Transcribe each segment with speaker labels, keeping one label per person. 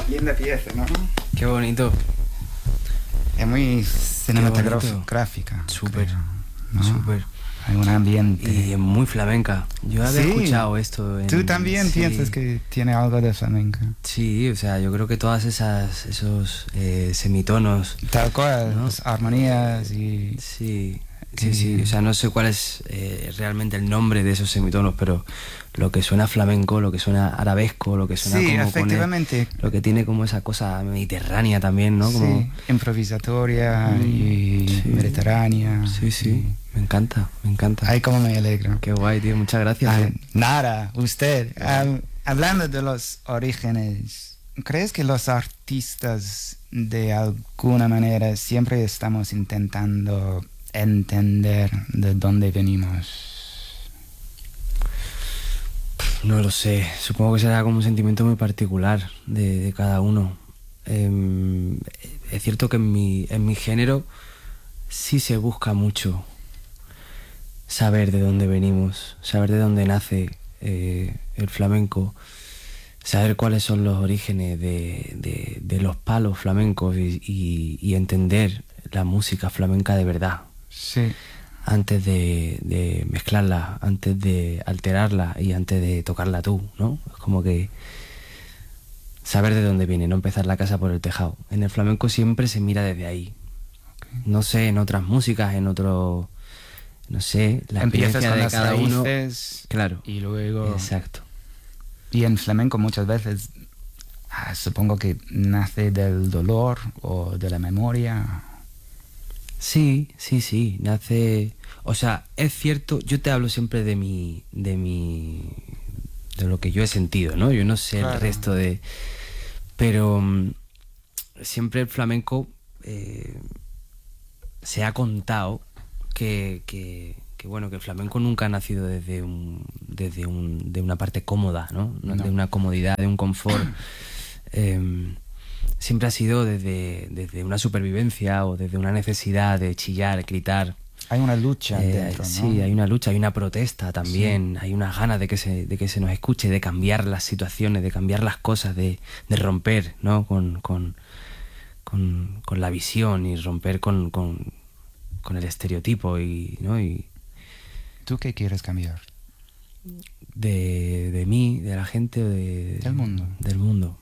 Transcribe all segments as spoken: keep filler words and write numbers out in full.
Speaker 1: linda pieza, ¿no?
Speaker 2: Qué bonito.
Speaker 1: Es muy cinematográfica.
Speaker 2: Súper,
Speaker 1: ¿no?
Speaker 2: súper.
Speaker 1: Hay un ambiente.
Speaker 2: Y es muy flamenca. Yo había
Speaker 1: Sí.
Speaker 2: escuchado esto. En,
Speaker 1: ¿Tú también
Speaker 2: sí.
Speaker 1: piensas que tiene algo de flamenca?
Speaker 2: Sí, o sea, yo creo que todas esas esos eh, semitonos.
Speaker 1: Tal cual,
Speaker 2: ¿no?
Speaker 1: las armonías y...
Speaker 2: Sí, sí, sí. O sea, no sé cuál es eh, realmente el nombre de esos semitonos, pero lo que suena flamenco, lo que suena arabesco, lo que suena
Speaker 1: sí,
Speaker 2: como
Speaker 1: efectivamente.
Speaker 2: Con el, lo que tiene como esa cosa mediterránea también, ¿no? Como,
Speaker 1: sí, improvisatoria mm, y
Speaker 2: sí.
Speaker 1: mediterránea.
Speaker 2: Sí, sí,
Speaker 1: y...
Speaker 2: me encanta, me encanta.
Speaker 1: Ay, cómo me alegro.
Speaker 2: Qué guay, tío, muchas gracias.
Speaker 1: Ay,
Speaker 2: eh.
Speaker 1: Nada, usted. Um, hablando de los orígenes, ¿crees que los artistas de alguna manera siempre estamos intentando entender de dónde venimos?
Speaker 2: No lo sé, supongo que será como un sentimiento muy particular de, de cada uno. Eh, es cierto que en mi, en mi género sí se busca mucho saber de dónde venimos, saber de dónde nace eh, el flamenco, saber cuáles son los orígenes de, de, de los palos flamencos y, y, y entender la música flamenca de verdad.
Speaker 1: Sí.
Speaker 2: Antes de, de mezclarla, antes de alterarla y antes de tocarla tú, ¿no? Es como que saber de dónde viene, no empezar la casa por el tejado. En el flamenco siempre se mira desde ahí. Okay. No sé, en otras músicas, en otros... No sé, la
Speaker 1: Empiezas
Speaker 2: experiencia
Speaker 1: con
Speaker 2: de
Speaker 1: las
Speaker 2: cada
Speaker 1: raíces,
Speaker 2: uno... Claro.
Speaker 1: Y luego...
Speaker 2: Exacto.
Speaker 1: Y en flamenco muchas veces, ah, supongo que nace del dolor o de la memoria...
Speaker 2: Sí, sí, sí, nace... O sea, es cierto, yo te hablo siempre de mi... de mi... de lo que yo he sentido, ¿no? Yo no sé claro. el resto de... Pero um, siempre el flamenco eh, se ha contado que, que, que, bueno, que el flamenco nunca ha nacido desde un... desde un, de una parte cómoda, ¿no? no. De una comodidad, de un confort... eh, siempre ha sido desde, desde una supervivencia o desde una necesidad de chillar, gritar.
Speaker 1: Hay una lucha
Speaker 2: eh,
Speaker 1: dentro, ¿no?
Speaker 2: Sí, hay una lucha, hay una protesta también, sí. Hay unas ganas de que se, de que se nos escuche, de cambiar las situaciones, de cambiar las cosas, de, de romper, ¿no? con, con, con, con la visión y romper con, con, con el estereotipo. Y, ¿no? y
Speaker 1: ¿Tú qué quieres cambiar?
Speaker 2: De, de mí, de la gente, de,
Speaker 1: del mundo.
Speaker 2: Del mundo.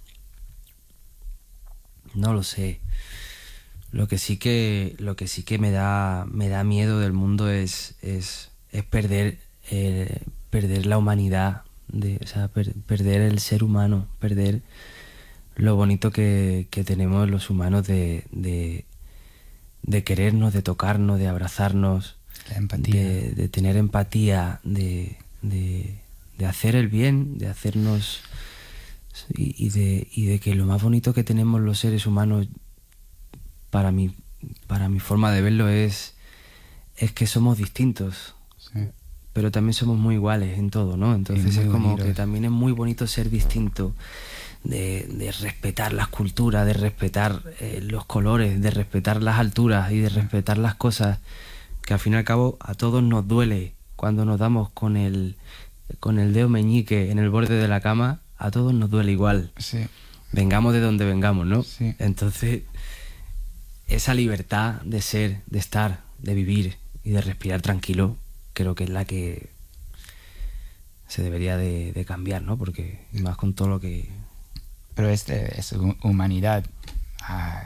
Speaker 2: No lo sé. Lo que sí que lo que sí que me da me da miedo del mundo es es, es perder eh, perder la humanidad, de, o sea, per, perder el ser humano, perder lo bonito que, que tenemos los humanos de, de de querernos, de tocarnos, de abrazarnos,
Speaker 1: la empatía,
Speaker 2: de, de tener empatía, de, de de hacer el bien, de hacernos Y, y, de, y de que lo más bonito que tenemos los seres humanos, para mi, para mi forma de verlo, es, es que somos distintos,
Speaker 1: sí.
Speaker 2: Pero también somos muy iguales en todo, ¿no? Entonces es como bonito. Que también es muy bonito ser distinto, de, de respetar las culturas, de respetar eh, los colores, de respetar las alturas y de respetar las cosas, que al fin y al cabo a todos nos duele cuando nos damos con el, con el dedo meñique en el borde de la cama. A todos nos duele igual,
Speaker 1: sí.
Speaker 2: Vengamos de donde vengamos, ¿no?
Speaker 1: Sí.
Speaker 2: Entonces, esa libertad de ser, de estar, de vivir y de respirar tranquilo, creo que es la que se debería de, de cambiar, ¿no? Porque más con todo lo que...
Speaker 1: Pero este, esta humanidad, uh,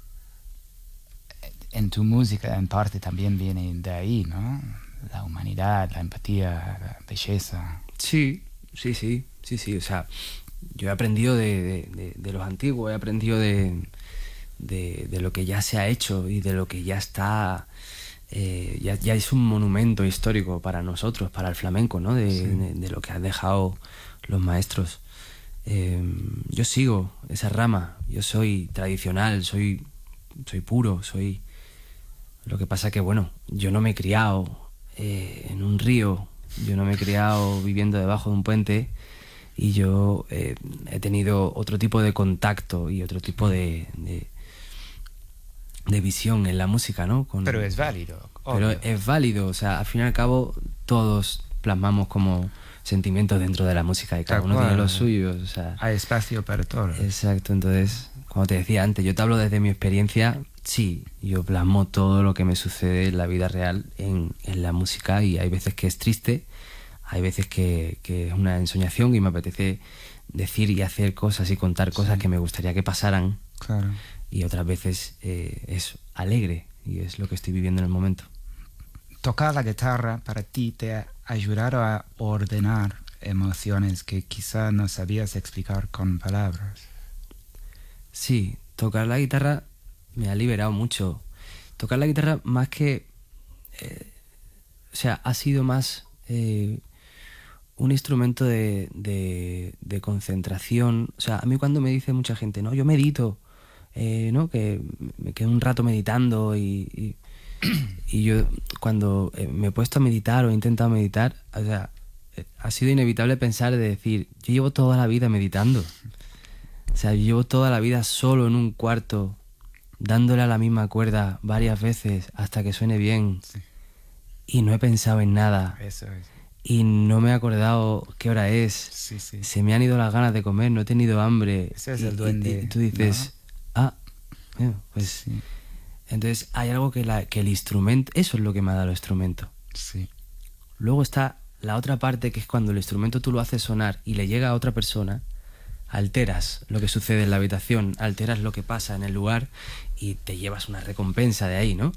Speaker 1: en tu música en parte también viene de ahí, ¿no? La humanidad, la empatía, la belleza.
Speaker 2: Sí, sí, sí. Sí, sí, o sea, yo he aprendido de, de, de, de los antiguos, he aprendido de, de, de lo que ya se ha hecho y de lo que ya está, eh, ya, ya es un monumento histórico para nosotros, para el flamenco, ¿no? De, sí. de, de lo que han dejado los maestros. Eh, yo sigo esa rama, yo soy tradicional, soy, soy puro, soy... Lo que pasa que, bueno, yo no me he criado eh, en un río, yo no me he criado viviendo debajo de un puente... Y yo eh, he tenido otro tipo de contacto y otro tipo de, de, de visión en la música, ¿no? Con,
Speaker 1: pero es válido.
Speaker 2: Pero
Speaker 1: obvio.
Speaker 2: es válido, o sea, al fin y al cabo todos plasmamos como sentimientos dentro de la música y cada
Speaker 1: Tal
Speaker 2: uno
Speaker 1: cual.
Speaker 2: tiene los suyos. O sea,
Speaker 1: Hay espacio para todo.
Speaker 2: exacto, entonces, como te decía antes, yo te hablo desde mi experiencia. Sí, yo plasmo todo lo que me sucede en la vida real en, en la música, y hay veces que es triste, hay veces que, que es una ensoñación y me apetece decir y hacer cosas y contar cosas
Speaker 1: Sí.
Speaker 2: que me gustaría que pasaran,
Speaker 1: Claro.
Speaker 2: y otras veces eh, es alegre y es lo que estoy viviendo en el momento.
Speaker 1: Tocar la guitarra para ti te ha ayudado a ordenar emociones que quizá no sabías explicar con palabras.
Speaker 2: Sí, tocar la guitarra me ha liberado mucho. Tocar la guitarra más que... eh, o sea, ha sido más eh, un instrumento de, de, de concentración. O sea, a mí cuando me dice mucha gente, no, yo medito, eh, ¿no? Que me quedo un rato meditando y... y y yo cuando eh, me he puesto a meditar o he intentado meditar, o sea, eh, ha sido inevitable pensar de decir, yo llevo toda la vida meditando. O sea, yo llevo toda la vida solo en un cuarto, dándole a la misma cuerda varias veces hasta que suene bien.
Speaker 1: Sí.
Speaker 2: Y no he pensado en nada.
Speaker 1: Eso es.
Speaker 2: Y no me he acordado qué hora es.
Speaker 1: Sí, sí.
Speaker 2: Se me han ido las ganas de comer, no he tenido hambre.
Speaker 1: Ese es
Speaker 2: Y-
Speaker 1: el duende,
Speaker 2: Y, y tú dices, ah, bueno, pues...
Speaker 1: Sí,
Speaker 2: Entonces hay algo que, la, que el instrumento, eso es lo que me ha dado el instrumento.
Speaker 1: sí.
Speaker 2: Luego está la otra parte, que es cuando el instrumento tú lo haces sonar y le llega a otra persona, alteras lo que sucede en la habitación, alteras lo que pasa en el lugar y te llevas una recompensa de ahí, ¿no?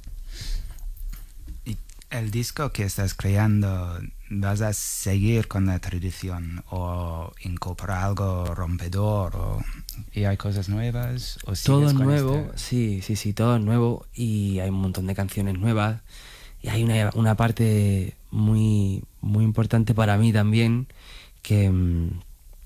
Speaker 1: Y el disco que estás creando, ¿vas a seguir con la tradición o incorporar algo rompedor o, y hay cosas nuevas? ¿O
Speaker 2: Todo
Speaker 1: sigues
Speaker 2: es
Speaker 1: con
Speaker 2: nuevo,
Speaker 1: este-
Speaker 2: sí, sí, sí, todo es nuevo, y hay un montón de canciones nuevas, y hay una, una parte muy, muy importante para mí también, que, mm,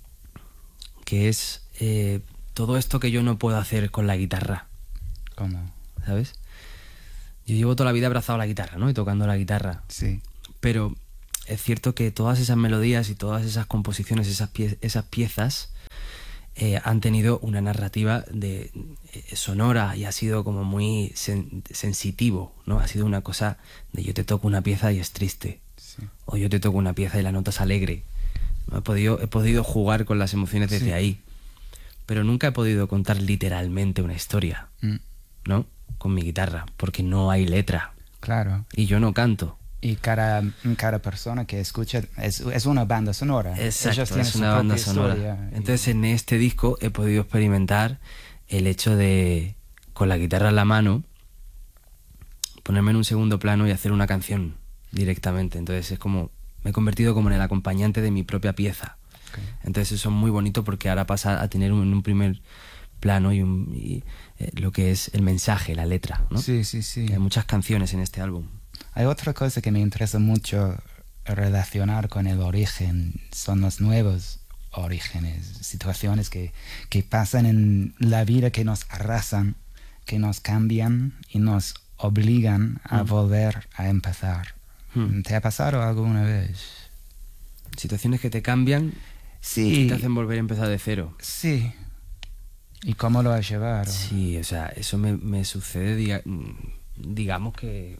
Speaker 2: que es eh, todo esto que yo no puedo hacer con la guitarra,
Speaker 1: ¿Cómo?
Speaker 2: ¿sabes? Yo llevo toda la vida abrazado a la guitarra, ¿no? Y tocando la guitarra,
Speaker 1: Sí,
Speaker 2: pero es cierto que todas esas melodías y todas esas composiciones, esas, pie- esas piezas, eh, han tenido una narrativa de, eh, sonora, y ha sido como muy sen- sensitivo, ¿no? Ha sido una cosa de yo te toco una pieza y es triste,
Speaker 1: sí.
Speaker 2: o yo te toco una pieza y la nota es alegre. ¿No? He podido, he podido jugar con las emociones desde
Speaker 1: Sí.
Speaker 2: ahí, pero nunca he podido contar literalmente una historia,
Speaker 1: Mm,
Speaker 2: ¿no? Con mi guitarra, porque no hay letra
Speaker 1: claro.
Speaker 2: y yo no canto.
Speaker 1: Y cada, cada persona que escucha es, es una banda sonora.
Speaker 2: Exacto,
Speaker 1: Ellos tienen
Speaker 2: es
Speaker 1: su
Speaker 2: una banda
Speaker 1: propia
Speaker 2: sonora.
Speaker 1: historia y-
Speaker 2: Entonces en este disco he podido experimentar el hecho de, con la guitarra en la mano, ponerme en un segundo plano y hacer una canción directamente. Entonces es como, me he convertido como en el acompañante de mi propia pieza.
Speaker 1: Ok.
Speaker 2: Entonces eso es muy bonito, porque ahora pasa a tener un, un primer plano y, un, y, eh, lo que es el mensaje, la letra, ¿no?
Speaker 1: Sí, sí, sí.
Speaker 2: Hay muchas canciones en este álbum.
Speaker 1: Hay otra cosa que me interesa mucho relacionar con el origen, son los nuevos orígenes, situaciones que, que pasan en la vida, que nos arrasan, que nos cambian y nos obligan a
Speaker 2: Mm.
Speaker 1: volver a empezar.
Speaker 2: Mm.
Speaker 1: ¿Te ha pasado alguna vez?
Speaker 2: Situaciones que te cambian y
Speaker 1: Sí,
Speaker 2: te hacen volver a empezar de cero.
Speaker 1: sí. ¿Y cómo lo has llevado?
Speaker 2: Sí, o sea, eso me, me sucede, diga- digamos que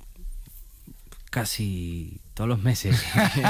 Speaker 2: casi todos los meses.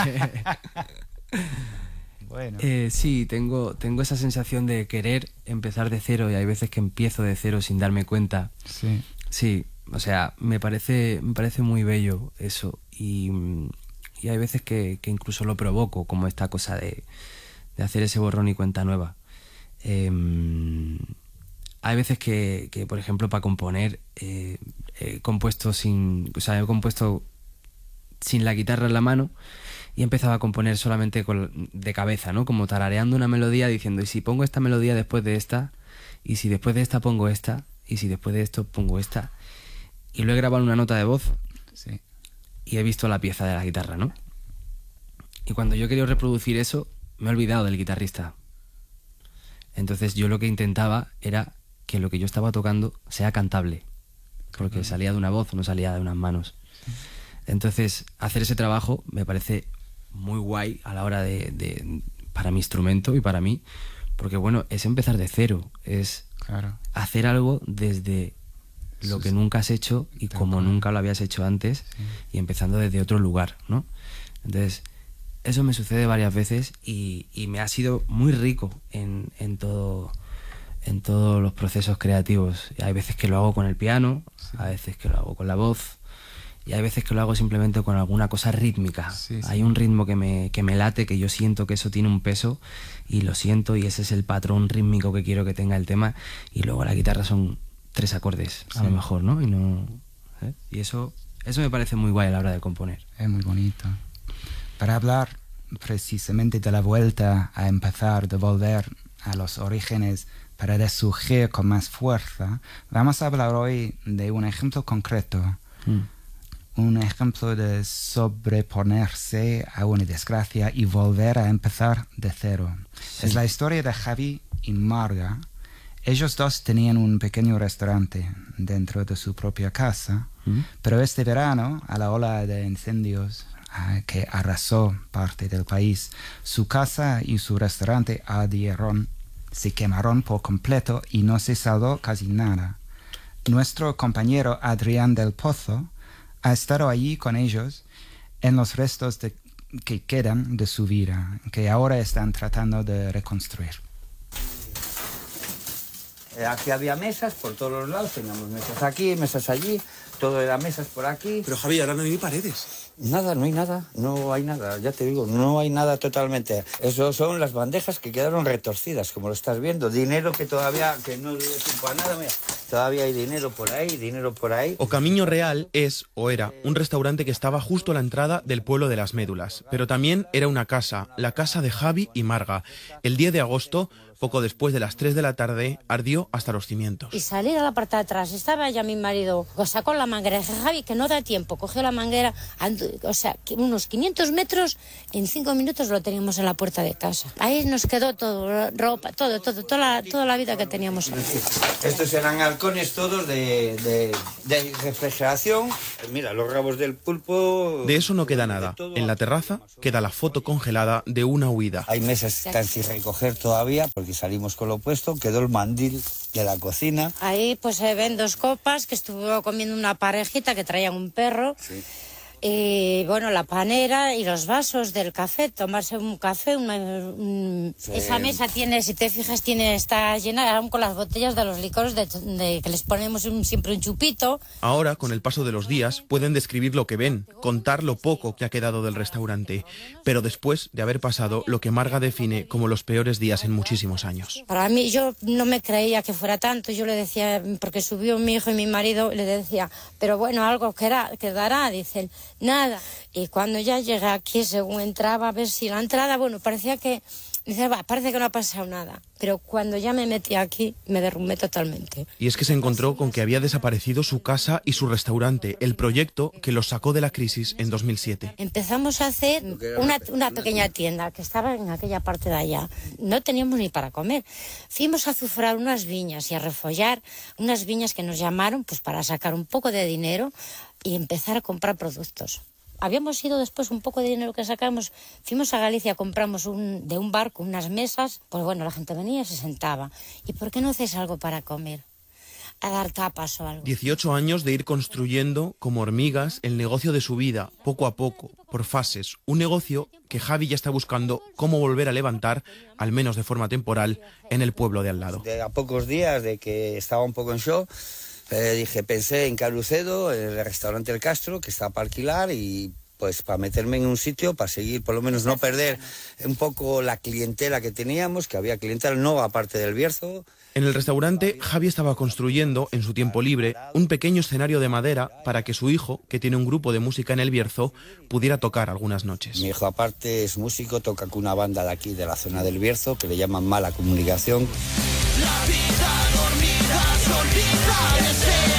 Speaker 1: Bueno,
Speaker 2: Eh, sí, tengo, tengo esa sensación de querer empezar de cero, y hay veces que empiezo de cero sin darme cuenta.
Speaker 1: sí.
Speaker 2: Sí, o sea, me parece, me parece muy bello eso, y, y hay veces que, que incluso lo provoco, como esta cosa de, de hacer ese borrón y cuenta nueva. Eh, hay veces que, que, por ejemplo, para componer, eh, he compuesto sin, o sea, he compuesto sin la guitarra en la mano, y empezaba a componer solamente con, de cabeza, ¿no? Como tarareando una melodía, diciendo, ¿y si pongo esta melodía después de esta? ¿Y si después de esta pongo esta? ¿Y si después de esto pongo esta? Y lo he grabado en una nota de voz
Speaker 1: Sí.
Speaker 2: y he visto la pieza de la guitarra, ¿no? Y cuando yo he querido reproducir eso, me he olvidado del guitarrista. Entonces yo lo que intentaba era que lo que yo estaba tocando sea cantable, porque salía de una voz, no salía de unas manos. Entonces, hacer ese trabajo me parece muy guay a la hora de, de para mi instrumento y para mí, porque bueno, es empezar de cero, es
Speaker 1: Claro.
Speaker 2: hacer algo desde lo
Speaker 1: Eso
Speaker 2: que
Speaker 1: es-
Speaker 2: nunca has hecho y
Speaker 1: tal
Speaker 2: como
Speaker 1: cual.
Speaker 2: nunca lo habías hecho antes,
Speaker 1: Sí.
Speaker 2: y empezando desde otro lugar, ¿no? Entonces, eso me sucede varias veces y, y me ha sido muy rico en, en, todo, en todos los procesos creativos. Hay veces que lo hago con el piano, sí. Hay veces que lo hago con la voz y hay veces que lo hago simplemente con alguna cosa rítmica. Sí, sí. Hay un ritmo que me, que me late, que yo siento que eso tiene un peso y lo siento y ese es el patrón rítmico que quiero que tenga el tema y luego la guitarra son tres acordes, sí. A lo mejor, ¿no? Y, no, ¿eh? y eso, eso me parece muy guay a la hora de componer.
Speaker 1: Es muy bonito. Para hablar precisamente de la vuelta a empezar, de volver a los orígenes para resurgir con más fuerza, vamos a hablar hoy de un ejemplo concreto, mm. un ejemplo de sobreponerse a una desgracia y volver a empezar de cero. Sí. Es la historia de Javi y Marga. Ellos dos tenían un pequeño restaurante dentro de su propia casa, mm. pero este verano, a la ola de incendios que arrasó parte del país, su casa y su restaurante ardieron, se quemaron por completo y no se salvó casi nada. Nuestro compañero Adrián del Pozo ha estado allí con ellos en los restos de, que quedan de su vida, que ahora están tratando de reconstruir.
Speaker 3: Aquí había mesas por todos los lados, teníamos mesas aquí, mesas allí, todo era mesas por aquí.
Speaker 4: Pero Javi, ahora no hay ni paredes.
Speaker 3: Nada, no hay nada, no hay nada, ya te digo, no hay nada totalmente. Eso son las bandejas que quedaron retorcidas, como lo estás viendo. Dinero que todavía, que no dio tiempo a nada, mira. Todavía hay dinero por ahí, dinero por ahí.
Speaker 4: O Camiño Real es, o era, un restaurante que estaba justo a la entrada del pueblo de Las Médulas. Pero también era una casa, la casa de Javi y Marga. El diez de agosto, poco después de las tres de la tarde, ardió hasta los cimientos.
Speaker 5: Y salir a la parte de atrás, estaba ya mi marido, sacó la manguera, dije, Javi, que no da tiempo, cogió la manguera, o sea, unos quinientos metros, en cinco minutos lo teníamos en la puerta de casa. Ahí nos quedó todo, ropa, todo, todo, toda la, toda la vida que teníamos ahí.
Speaker 3: Estos eran halcones todos de, de, de refrigeración. Mira, los rabos del pulpo...
Speaker 4: De eso no queda nada. En la terraza queda la foto congelada de una huida.
Speaker 3: Hay mesas que están sin recoger todavía, porque salimos con lo puesto, quedó el mandil de la cocina.
Speaker 5: Ahí pues se ven dos copas que estuvo comiendo una parejita que traían un perro. Sí. Y bueno, la panera y los vasos del café, tomarse un café, una, un... Sí. Esa mesa tiene, si te fijas, tiene está llena aún con las botellas de los licores de, de, que les ponemos un, siempre un chupito.
Speaker 4: Ahora, con el paso de los días, pueden describir lo que ven, contar lo poco que ha quedado del restaurante, pero después de haber pasado lo que Marga define como los peores días en muchísimos años.
Speaker 5: Para mí, yo no me creía que fuera tanto, yo le decía, porque subió mi hijo y mi marido, le decía, pero bueno, algo quedará, quedará, dicen. Nada. Y cuando ya llegué aquí, según entraba, a ver si la entrada, bueno, parecía que, dice, va, parece que no ha pasado nada. Pero cuando ya me metí aquí, me derrumbé totalmente.
Speaker 4: Y es que se encontró con que había desaparecido su casa y su restaurante, el proyecto que los sacó de la crisis en dos mil siete.
Speaker 5: Empezamos a hacer una, una pequeña tienda que estaba en aquella parte de allá. No teníamos ni para comer. Fuimos a azufrar unas viñas y a refollar unas viñas que nos llamaron pues para sacar un poco de dinero y empezar a comprar productos. Habíamos ido después un poco de dinero que sacamos, fuimos a Galicia, compramos un, de un barco unas mesas, pues bueno, la gente venía y se sentaba. ¿Y por qué no haces algo para comer? A dar tapas o algo.
Speaker 4: dieciocho años de ir construyendo, como hormigas, el negocio de su vida, poco a poco, por fases. Un negocio que Javi ya está buscando cómo volver a levantar, al menos de forma temporal, en el pueblo de al lado.
Speaker 3: De a pocos días de que estaba un poco en shock, Eh, dije, pensé en Carucedo, en el restaurante El Castro, que está para alquilar y pues para meterme en un sitio, para seguir, por lo menos no perder un poco la clientela que teníamos, que había clientela no aparte del Bierzo.
Speaker 4: En el restaurante, Javi estaba construyendo, en su tiempo libre, un pequeño escenario de madera para que su hijo, que tiene un grupo de música en el Bierzo, pudiera tocar algunas noches.
Speaker 3: Mi hijo aparte es músico, toca con una banda de aquí, de la zona del Bierzo, que le llaman Mala Comunicación. La vida dormida se olvida de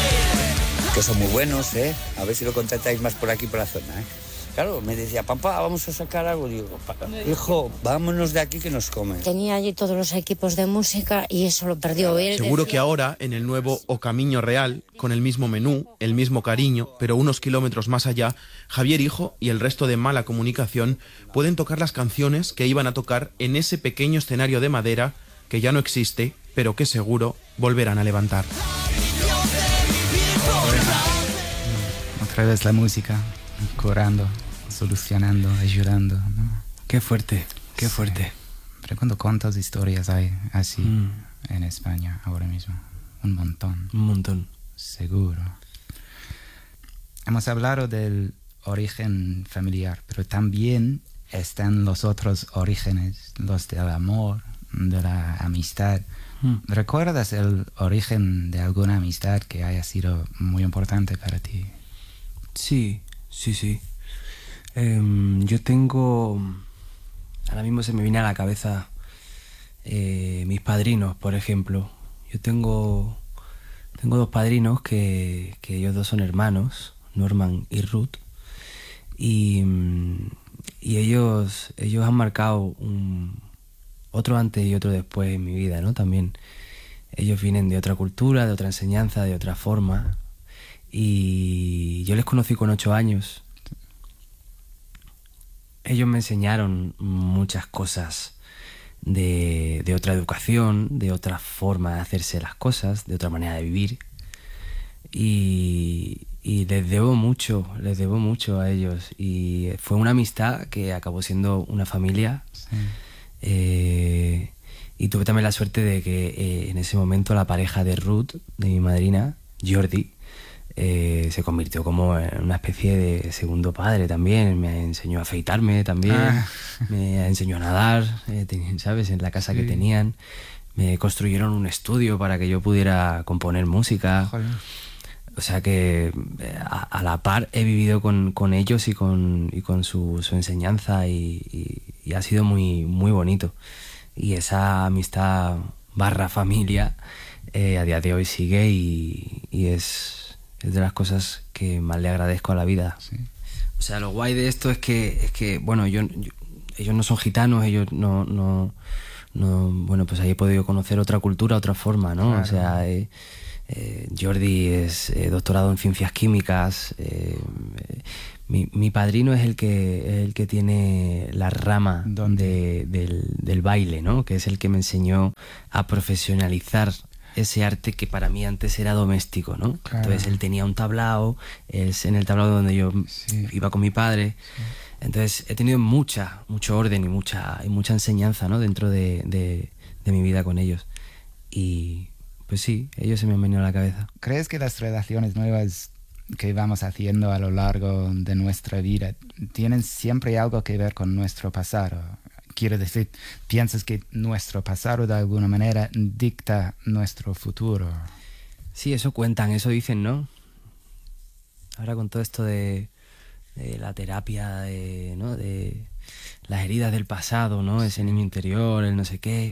Speaker 3: ser. Que son muy buenos, ¿eh? A ver si lo contratáis más por aquí, por la zona, ¿eh? Claro, me decía, papá, vamos a sacar algo. Digo, hijo, vámonos de aquí que nos comen.
Speaker 5: Tenía allí todos los equipos de música y eso lo perdió él.
Speaker 4: Seguro que ahora, en el nuevo O Camiño Real, con el mismo menú, el mismo cariño, pero unos kilómetros más allá, Javier Hijo y el resto de Mala Comunicación pueden tocar las canciones que iban a tocar en ese pequeño escenario de madera que ya no existe, pero que seguro volverán a levantar.
Speaker 1: Otra vez la música, curando, solucionando, ayudando, ¿no?
Speaker 2: Qué fuerte, qué
Speaker 1: Sí.
Speaker 2: fuerte.
Speaker 1: Pero cuando cuántas historias hay así
Speaker 2: Mm.
Speaker 1: en España ahora mismo. Un montón,
Speaker 2: Un montón.
Speaker 1: seguro. Hemos hablado del origen familiar, pero también están los otros orígenes, los del amor, de la amistad.
Speaker 2: Mm.
Speaker 1: ¿Recuerdas el origen de alguna amistad que haya sido muy importante para ti?
Speaker 2: Sí, sí, sí. Em, yo tengo... Ahora mismo se me viene a la cabeza eh, mis padrinos, por ejemplo. Yo tengo, tengo dos padrinos que, que ellos dos son hermanos, Norman y Ruth. Y, mm, y ellos, ellos han marcado un, otro antes y otro después en mi vida, ¿no? También ellos vienen de otra cultura, de otra enseñanza, de otra forma. Y yo les conocí con ocho años. Ellos me enseñaron muchas cosas de, de otra educación, de otra forma de hacerse las cosas, de otra manera de vivir. Y, y les debo mucho, les debo mucho a ellos. Y fue una amistad que acabó siendo una familia.
Speaker 1: Sí.
Speaker 2: Eh, y tuve también la suerte de que eh, en ese momento la pareja de Ruth, de mi madrina, Jordi, eh, se convirtió como en una especie de segundo padre también. Me enseñó a afeitarme también,
Speaker 1: Ah.
Speaker 2: me enseñó a nadar, eh, ten- ¿sabes? En la casa
Speaker 1: Sí.
Speaker 2: que tenían. Me construyeron un estudio para que yo pudiera componer música.
Speaker 1: Joder.
Speaker 2: O sea que eh, a, a la par he vivido con, con ellos y con, y con su, su enseñanza y, y- y ha sido muy, muy bonito. Y esa amistad barra familia eh, a día de hoy sigue y, y es, es de las cosas que más le agradezco a la vida.
Speaker 1: Sí.
Speaker 2: O sea, lo guay de esto es que, es que bueno, yo, yo- ellos no son gitanos, ellos no, no, no, bueno, pues ahí he podido conocer otra cultura, otra forma, ¿no?
Speaker 1: Claro.
Speaker 2: O sea, eh, eh, Jordi es eh, doctorado en ciencias químicas. eh, eh, mi, mi padrino es el que es el que tiene la rama
Speaker 1: ¿Dónde?
Speaker 2: de, del, del baile, ¿no? Que es el que me enseñó a profesionalizar ese arte que para mí antes era doméstico, ¿no?
Speaker 1: Claro.
Speaker 2: Entonces él tenía un tablao, es en el tablao donde yo
Speaker 1: Sí.
Speaker 2: iba con mi padre. Entonces he tenido mucha, mucho orden y mucha, y mucha enseñanza, ¿no? Dentro de, de, de mi vida con ellos. Y pues sí, ellos se me han venido a la cabeza.
Speaker 1: ¿Crees que las relaciones nuevas que vamos haciendo a lo largo de nuestra vida tienen siempre algo que ver con nuestro pasado? Quiero decir, ¿piensas que nuestro pasado de alguna manera dicta nuestro futuro?
Speaker 2: Sí, eso cuentan, eso dicen, ¿no? Ahora con todo esto de, de la terapia, de, ¿no? De las heridas del pasado, ¿no? Ese niño interior, el no sé qué.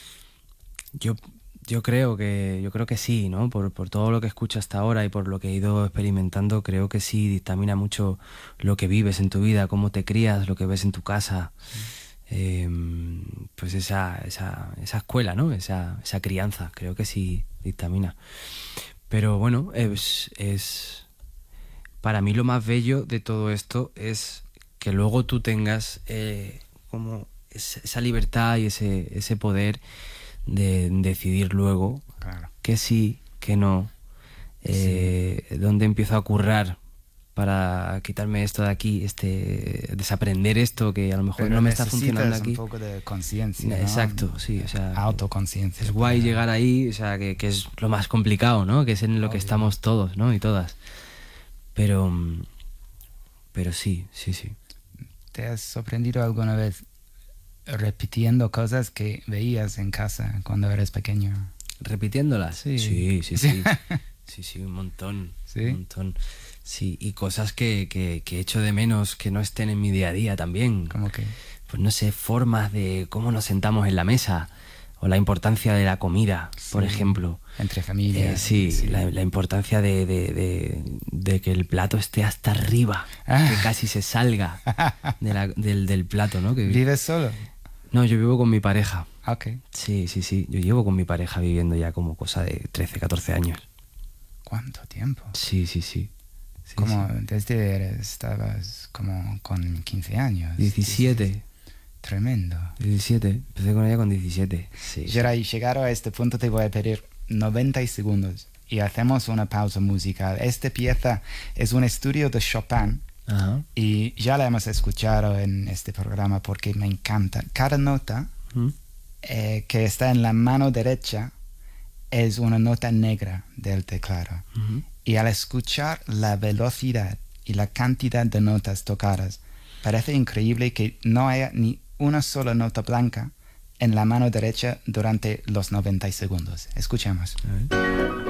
Speaker 2: Yo, yo creo que, yo creo que sí, ¿no? Por, por todo lo que escucho hasta ahora y por lo que he ido experimentando, creo que sí dictamina mucho lo que vives en tu vida, cómo te crías, lo que ves en tu casa. Eh, pues esa, esa, esa escuela, ¿no? Esa, esa crianza, creo que sí dictamina. Pero bueno, es, es para mí lo más bello de todo esto es que luego tú tengas eh, como es- esa libertad y ese, ese poder de decidir luego
Speaker 1: Claro.
Speaker 2: que sí, que no, eh, dónde empiezo a currar para quitarme esto de aquí, este desaprender esto que a lo mejor
Speaker 1: Pero
Speaker 2: no me está
Speaker 1: necesitas
Speaker 2: funcionando aquí.
Speaker 1: un poco de conciencia, ¿no?
Speaker 2: Exacto, sí, o sea,
Speaker 1: Autoconciencia.
Speaker 2: es guay llegar ahí, o sea, que, que es lo más complicado, ¿no? Que es en lo que
Speaker 1: Obvio.
Speaker 2: estamos todos, ¿no? Y todas. Pero, mm, pero sí, sí, sí.
Speaker 1: ¿Te has sorprendido alguna vez repitiendo cosas que veías en casa cuando eras pequeño?
Speaker 2: ¿Repitiéndolas?
Speaker 1: Sí.
Speaker 2: Sí, sí, sí. Sí, sí, un montón.
Speaker 1: ¿Sí?
Speaker 2: Un montón. Sí, y cosas que, que, que echo de menos que no estén en mi día a día también.
Speaker 1: Como que...
Speaker 2: Pues no sé, formas de cómo nos sentamos en la mesa o la importancia de la comida, por
Speaker 1: Sí,
Speaker 2: ejemplo.
Speaker 1: Entre
Speaker 2: Eh,
Speaker 1: familias.
Speaker 2: sí, La, la importancia de, de, de, de que el plato esté hasta arriba,
Speaker 1: Ah.
Speaker 2: que casi se salga de la- del, del plato, ¿no? Que,
Speaker 1: ¿Vives solo?
Speaker 2: no, yo vivo con mi pareja.
Speaker 1: Ok.
Speaker 2: Sí, sí, sí. Yo llevo con mi pareja viviendo ya como cosa de trece, catorce años.
Speaker 1: ¿Cuánto tiempo?
Speaker 2: Sí, sí, sí. Sí,
Speaker 1: Como
Speaker 2: sí.
Speaker 1: desde eres- estabas como con quince años.
Speaker 2: diecisiete.
Speaker 1: Tremendo.
Speaker 2: diecisiete. Empecé con ella con diecisiete. Sí.
Speaker 1: Geray, llegado a este punto te voy a pedir noventa segundos y hacemos una pausa musical. Esta pieza es un estudio de Chopin
Speaker 2: Ajá.
Speaker 1: Y ya la hemos escuchado en este programa porque me encanta. Cada nota
Speaker 2: ¿Mm?
Speaker 1: eh, que está en la mano derecha es una nota negra del teclado.
Speaker 2: Uh-huh.
Speaker 1: Y al escuchar la velocidad y la cantidad de notas tocadas, parece increíble que no haya ni una sola nota blanca en la mano derecha durante los noventa segundos. Escuchemos.
Speaker 2: A ver.